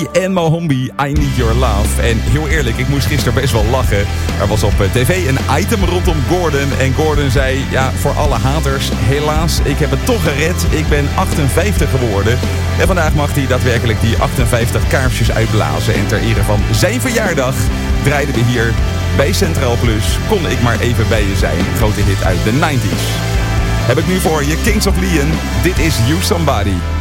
En Mohombi, I Need Your Love. En heel eerlijk, ik moest gisteren best wel lachen. Er was op tv een item rondom Gordon. En Gordon zei, ja, voor alle haters, helaas, ik heb het toch gered. Ik ben 58 geworden. En vandaag mag hij daadwerkelijk die 58 kaarsjes uitblazen. En ter ere van zijn verjaardag draaiden we hier bij Centraal Plus. Kon ik maar even bij je zijn. Grote hit uit de 90s. Heb ik nu voor je Kings of Leon. Dit is You Somebody.